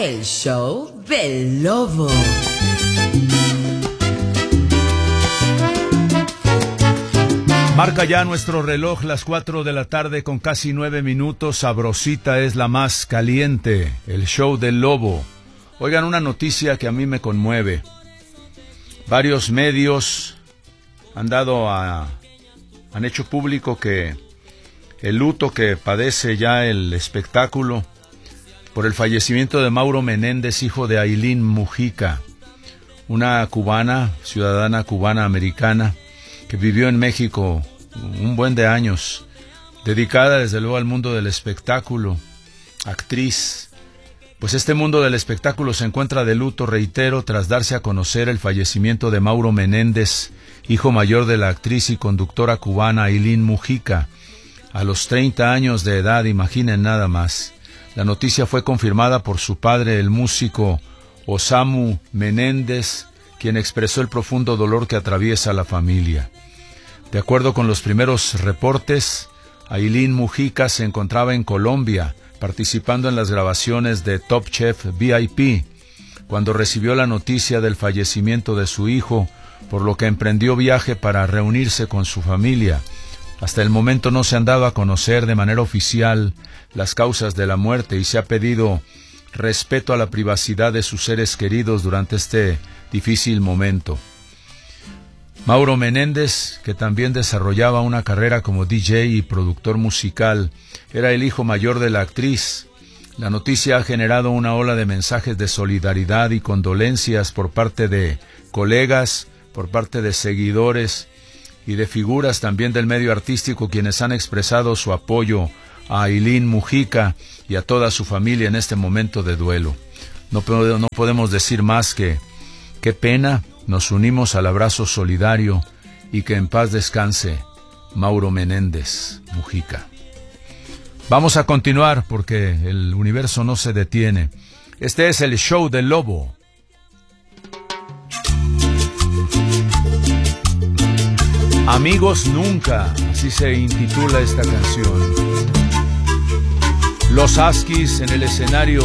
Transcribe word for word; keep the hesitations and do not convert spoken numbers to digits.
El show del lobo. Marca ya nuestro reloj las cuatro de la tarde con casi nueve minutos. Sabrosita es la más caliente. El show del lobo. Oigan, una noticia que a mí me conmueve. Varios medios han dado a... han hecho público que el luto que padece ya el espectáculo por el fallecimiento de Mauro Menéndez, hijo de Ailín Mujica, una cubana, ciudadana cubana americana, que vivió en México un buen de años, dedicada desde luego al mundo del espectáculo, actriz. Pues este mundo del espectáculo se encuentra de luto, reitero, tras darse a conocer el fallecimiento de Mauro Menéndez, hijo mayor de la actriz y conductora cubana Ailín Mujica, a los treinta años de edad, imaginen nada más. La noticia fue confirmada por su padre, el músico Osamu Menéndez, quien expresó el profundo dolor que atraviesa la familia. De acuerdo con los primeros reportes, Ailín Mujica se encontraba en Colombia, participando en las grabaciones de Top Chef V I P, cuando recibió la noticia del fallecimiento de su hijo, por lo que emprendió viaje para reunirse con su familia. Hasta el momento no se han dado a conocer de manera oficial las causas de la muerte y se ha pedido respeto a la privacidad de sus seres queridos durante este difícil momento. Mauro Menéndez, que también desarrollaba una carrera como D J y productor musical, era el hijo mayor de la actriz. La noticia ha generado una ola de mensajes de solidaridad y condolencias por parte de colegas, por parte de seguidores y de figuras también del medio artístico, quienes han expresado su apoyo a Ailín Mujica y a toda su familia en este momento de duelo. No, no podemos decir más que qué pena, nos unimos al abrazo solidario y que en paz descanse Mauro Menéndez Mujica. Vamos a continuar porque el universo no se detiene. Este es el show del lobo. Amigos nunca, así se intitula esta canción. Los Huskies en el escenario